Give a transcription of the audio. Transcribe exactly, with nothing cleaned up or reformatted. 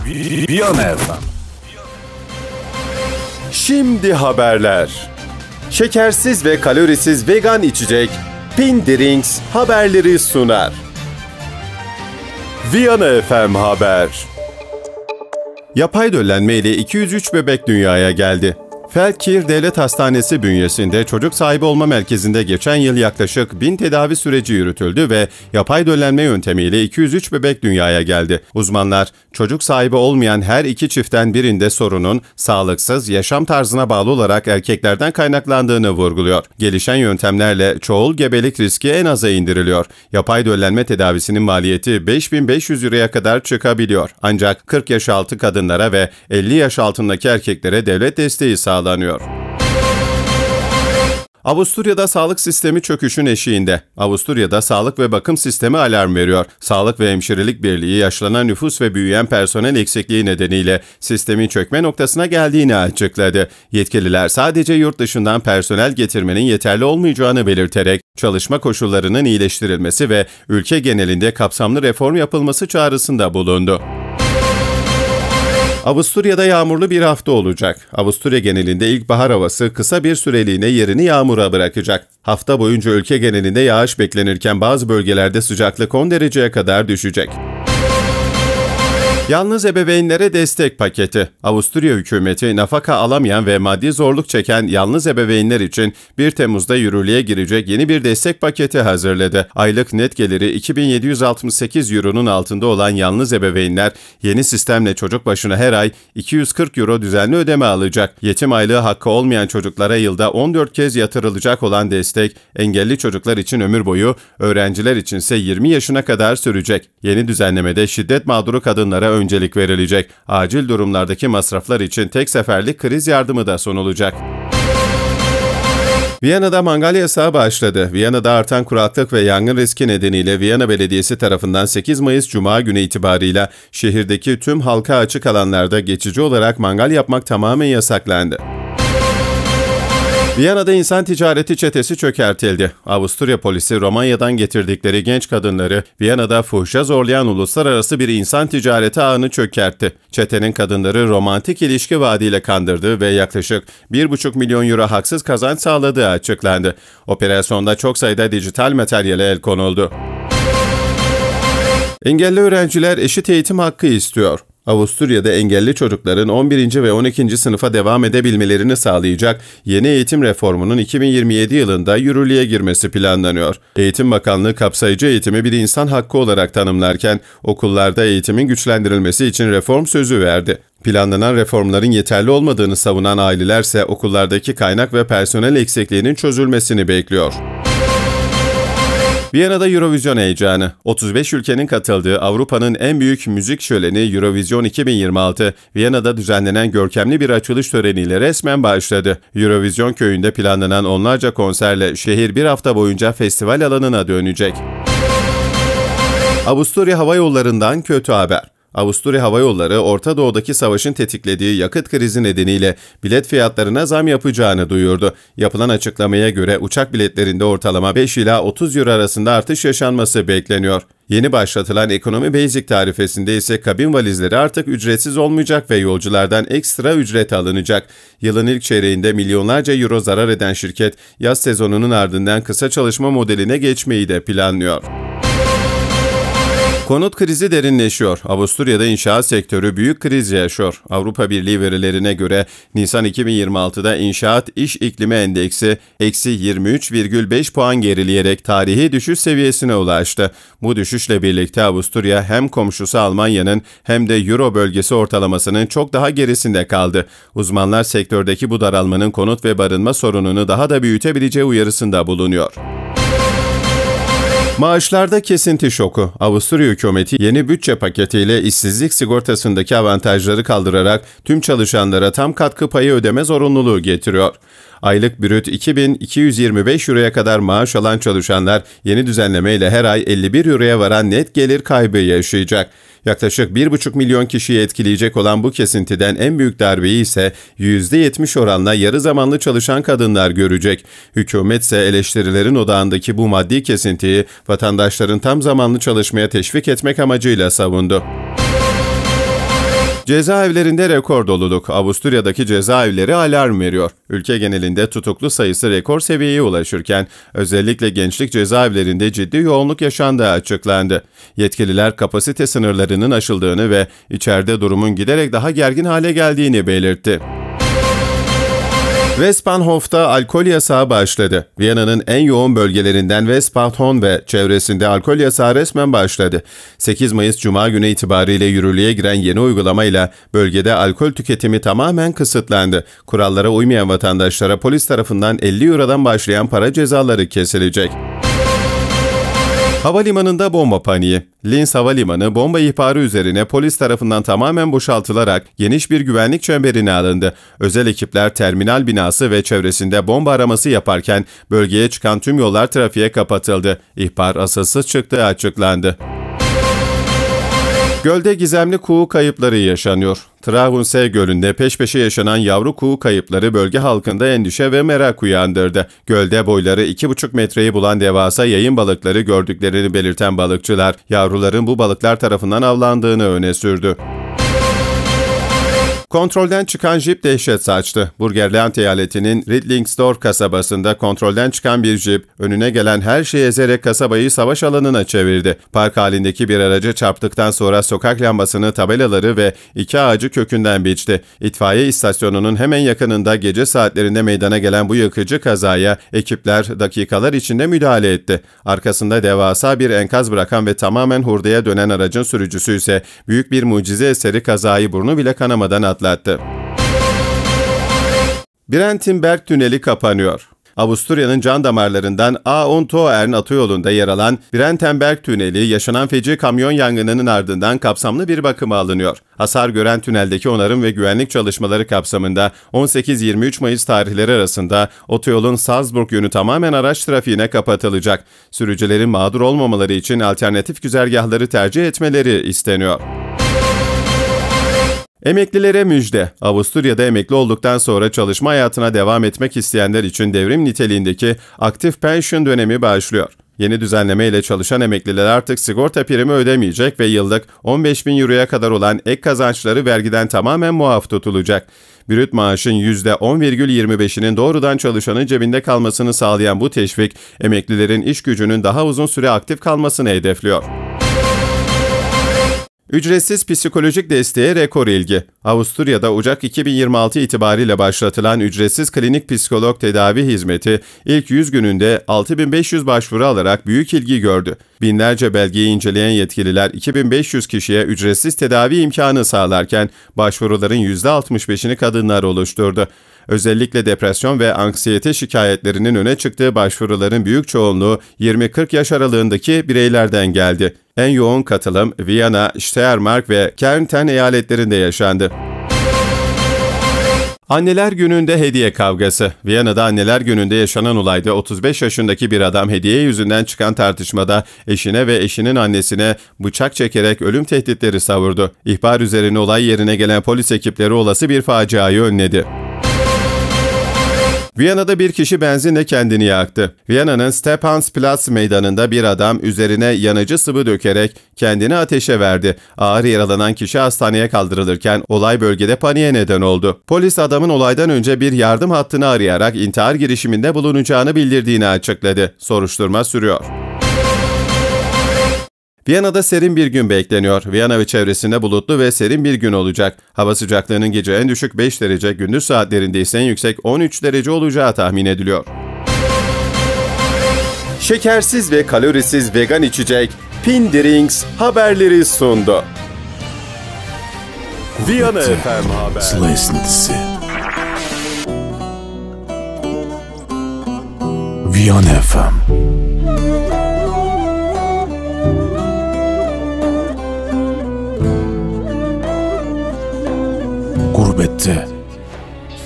Viyana F M. Şimdi haberler. Şekersiz ve kalorisiz vegan içecek Pin Drinks haberleri sunar. Viyana F M Haber. Yapay döllenme ile iki yüz üç bebek dünyaya geldi. Felkir Devlet Hastanesi bünyesinde çocuk sahibi olma merkezinde geçen yıl yaklaşık bin tedavi süreci yürütüldü ve yapay döllenme yöntemiyle iki yüz üç bebek dünyaya geldi. Uzmanlar, çocuk sahibi olmayan her iki çiftten birinde sorunun sağlıksız yaşam tarzına bağlı olarak erkeklerden kaynaklandığını vurguluyor. Gelişen yöntemlerle çoğul gebelik riski en aza indiriliyor. Yapay döllenme tedavisinin maliyeti beş bin beş yüz euroya kadar çıkabiliyor. Ancak kırk yaş altı kadınlara ve elli yaş altındaki erkeklere devlet desteği sağlanıyor. Avusturya'da sağlık sistemi çöküşün eşiğinde. Avusturya'da sağlık ve bakım sistemi alarm veriyor. Sağlık ve Hemşirelik Birliği yaşlanan nüfus ve büyüyen personel eksikliği nedeniyle sistemin çökme noktasına geldiğini açıkladı. Yetkililer sadece yurt dışından personel getirmenin yeterli olmayacağını belirterek çalışma koşullarının iyileştirilmesi ve ülke genelinde kapsamlı reform yapılması çağrısında bulundu. Avusturya'da yağmurlu bir hafta olacak. Avusturya genelinde ilkbahar havası kısa bir süreliğine yerini yağmura bırakacak. Hafta boyunca ülke genelinde yağış beklenirken bazı bölgelerde sıcaklık on dereceye kadar düşecek. Yalnız ebeveynlere destek paketi. Avusturya hükümeti nafaka alamayan ve maddi zorluk çeken yalnız ebeveynler için bir Temmuz'da yürürlüğe girecek yeni bir destek paketi hazırladı. Aylık net geliri iki bin yedi yüz altmış sekiz euronun altında olan yalnız ebeveynler yeni sistemle çocuk başına her ay iki yüz kırk euro düzenli ödeme alacak. Yetim aylığı hakkı olmayan çocuklara yılda on dört kez yatırılacak olan destek, engelli çocuklar için ömür boyu, öğrenciler içinse yirmi yaşına kadar sürecek. Yeni düzenlemede şiddet mağduru kadınlara öncelik verilecek. Acil durumlardaki masraflar için tek seferlik kriz yardımı da sunulacak. Viyana'da mangal yasağı başladı. Viyana'da artan kuraklık ve yangın riski nedeniyle Viyana Belediyesi tarafından sekiz Mayıs Cuma günü itibarıyla şehirdeki tüm halka açık alanlarda geçici olarak mangal yapmak tamamen yasaklandı. Viyana'da insan ticareti çetesi çökertildi. Avusturya polisi Romanya'dan getirdikleri genç kadınları Viyana'da fuhuşa zorlayan uluslararası bir insan ticareti ağını çökertti. Çetenin kadınları romantik ilişki vaadiyle kandırdığı ve yaklaşık bir buçuk milyon euro haksız kazanç sağladığı açıklandı. Operasyonda çok sayıda dijital materyale el konuldu. Engelli öğrenciler eşit eğitim hakkı istiyor. Avusturya'da engelli çocukların on birinci ve on ikinci sınıfa devam edebilmelerini sağlayacak yeni eğitim reformunun iki bin yirmi yedi yılında yürürlüğe girmesi planlanıyor. Eğitim Bakanlığı kapsayıcı eğitimi bir insan hakkı olarak tanımlarken okullarda eğitimin güçlendirilmesi için reform sözü verdi. Planlanan reformların yeterli olmadığını savunan ailelerse okullardaki kaynak ve personel eksikliğinin çözülmesini bekliyor. Viyana'da Eurovision heyecanı. otuz beş ülkenin katıldığı Avrupa'nın en büyük müzik şöleni Eurovision iki bin yirmi altı, Viyana'da düzenlenen görkemli bir açılış töreniyle resmen başladı. Eurovision köyünde planlanan onlarca konserle şehir bir hafta boyunca festival alanına dönecek. Avusturya Hava Yolları'ndan kötü haber. Avusturya Hava Yolları, Orta Doğu'daki savaşın tetiklediği yakıt krizi nedeniyle bilet fiyatlarına zam yapacağını duyurdu. Yapılan açıklamaya göre uçak biletlerinde ortalama beş ila otuz euro arasında artış yaşanması bekleniyor. Yeni başlatılan ekonomi basic tarifesinde ise kabin valizleri artık ücretsiz olmayacak ve yolculardan ekstra ücret alınacak. Yılın ilk çeyreğinde milyonlarca euro zarar eden şirket, yaz sezonunun ardından kısa çalışma modeline geçmeyi de planlıyor. Konut krizi derinleşiyor. Avusturya'da inşaat sektörü büyük kriz yaşıyor. Avrupa Birliği verilerine göre Nisan iki bin yirmi altıda inşaat iş iklimi endeksi eksi yirmi üç virgül beş puan gerileyerek tarihi düşüş seviyesine ulaştı. Bu düşüşle birlikte Avusturya hem komşusu Almanya'nın hem de Euro bölgesi ortalamasının çok daha gerisinde kaldı. Uzmanlar sektördeki bu daralmanın konut ve barınma sorununu daha da büyütebileceği uyarısında bulunuyor. Maaşlarda kesinti şoku. Avusturya hükümeti yeni bütçe paketiyle işsizlik sigortasındaki avantajları kaldırarak tüm çalışanlara tam katkı payı ödeme zorunluluğu getiriyor. Aylık brüt iki bin iki yüz yirmi beş euroya kadar maaş alan çalışanlar yeni düzenlemeyle her ay elli bir euroya varan net gelir kaybı yaşayacak. Yaklaşık bir buçuk milyon kişiyi etkileyecek olan bu kesintiden en büyük darbeyi ise yüzde yetmiş oranla yarı zamanlı çalışan kadınlar görecek. Hükümet ise eleştirilerin odağındaki bu maddi kesintiyi vatandaşların tam zamanlı çalışmaya teşvik etmek amacıyla savundu. Cezaevlerinde rekor doluluk. Avusturya'daki cezaevleri alarm veriyor. Ülke genelinde tutuklu sayısı rekor seviyeye ulaşırken özellikle gençlik cezaevlerinde ciddi yoğunluk yaşandığı açıklandı. Yetkililer kapasite sınırlarının aşıldığını ve içeride durumun giderek daha gergin hale geldiğini belirtti. Westbahnhof'ta alkol yasağı başladı. Viyana'nın en yoğun bölgelerinden Westbahnhof ve çevresinde alkol yasağı resmen başladı. sekiz Mayıs Cuma günü itibariyle yürürlüğe giren yeni uygulamayla bölgede alkol tüketimi tamamen kısıtlandı. Kurallara uymayan vatandaşlara polis tarafından elli eurodan başlayan para cezaları kesilecek. Havalimanında bomba paniği. Linz Havalimanı bomba ihbarı üzerine polis tarafından tamamen boşaltılarak geniş bir güvenlik çemberine alındı. Özel ekipler terminal binası ve çevresinde bomba araması yaparken bölgeye çıkan tüm yollar trafiğe kapatıldı. İhbar asılsız çıktığı açıklandı. Gölde gizemli kuğu kayıpları yaşanıyor. Trabzon Gölü'nde peş peşe yaşanan yavru kuğu kayıpları bölge halkında endişe ve merak uyandırdı. Gölde boyları iki buçuk metreyi bulan devasa yayın balıkları gördüklerini belirten balıkçılar, yavruların bu balıklar tarafından avlandığını öne sürdü. Kontrolden çıkan jip dehşet saçtı. Burgenland eyaletinin Riedlingsdorf kasabasında kontrolden çıkan bir jip, önüne gelen her şeyi ezerek kasabayı savaş alanına çevirdi. Park halindeki bir araca çarptıktan sonra sokak lambasını, tabelaları ve iki ağacı kökünden biçti. İtfaiye istasyonunun hemen yakınında gece saatlerinde meydana gelen bu yıkıcı kazaya ekipler dakikalar içinde müdahale etti. Arkasında devasa bir enkaz bırakan ve tamamen hurdaya dönen aracın sürücüsü ise büyük bir mucize eseri kazayı burnu bile kanamadan atlattı. Brandenburg Tüneli kapanıyor. Avusturya'nın can damarlarından A on Toern otoyolunda yer alan Brandenburg Tüneli, yaşanan feci kamyon yangınının ardından kapsamlı bir bakıma alınıyor. Hasar gören tüneldeki onarım ve güvenlik çalışmaları kapsamında on sekiz yirmi üç Mayıs tarihleri arasında otoyolun Salzburg yönü tamamen araç trafiğine kapatılacak. Sürücülerin mağdur olmamaları için alternatif güzergahları tercih etmeleri isteniyor. Emeklilere müjde. Avusturya'da emekli olduktan sonra çalışma hayatına devam etmek isteyenler için devrim niteliğindeki aktif pensiyon dönemi başlıyor. Yeni düzenleme ile çalışan emekliler artık sigorta primi ödemeyecek ve yıllık on beş bin euroya kadar olan ek kazançları vergiden tamamen muaf tutulacak. Brüt maaşın yüzde on virgül yirmi beşinin doğrudan çalışanın cebinde kalmasını sağlayan bu teşvik, emeklilerin iş gücünün daha uzun süre aktif kalmasını hedefliyor. Ücretsiz psikolojik desteğe rekor ilgi. Avusturya'da Ocak iki bin yirmi altı itibariyle başlatılan ücretsiz klinik psikolog tedavi hizmeti ilk yüz gününde altı bin beş yüz başvuru alarak büyük ilgi gördü. Binlerce belgeyi inceleyen yetkililer iki bin beş yüz kişiye ücretsiz tedavi imkanı sağlarken başvuruların yüzde altmış beşini kadınlar oluşturdu. Özellikle depresyon ve anksiyete şikayetlerinin öne çıktığı başvuruların büyük çoğunluğu yirmi kırk yaş aralığındaki bireylerden geldi. En yoğun katılım Viyana, Steiermark ve Kärnten eyaletlerinde yaşandı. Anneler Günü'nde hediye kavgası. Viyana'da Anneler Günü'nde yaşanan olayda otuz beş yaşındaki bir adam hediye yüzünden çıkan tartışmada eşine ve eşinin annesine bıçak çekerek ölüm tehditleri savurdu. İhbar üzerine olay yerine gelen polis ekipleri olası bir faciayı önledi. Viyana'da bir kişi benzinle kendini yaktı. Viyana'nın Stephansplatz meydanında bir adam üzerine yanıcı sıvı dökerek kendini ateşe verdi. Ağır yaralanan kişi hastaneye kaldırılırken olay bölgede paniğe neden oldu. Polis adamın olaydan önce bir yardım hattını arayarak intihar girişiminde bulunacağını bildirdiğini açıkladı. Soruşturma sürüyor. Viyana'da serin bir gün bekleniyor. Viyana ve çevresinde bulutlu ve serin bir gün olacak. Hava sıcaklığının gece en düşük beş derece, gündüz saatlerinde ise en yüksek on üç derece olacağı tahmin ediliyor. Şekersiz ve kalorisiz vegan içecek Pindirings haberleri sundu. Viyana F M Haber. Sıla esintisi. Viyana F M.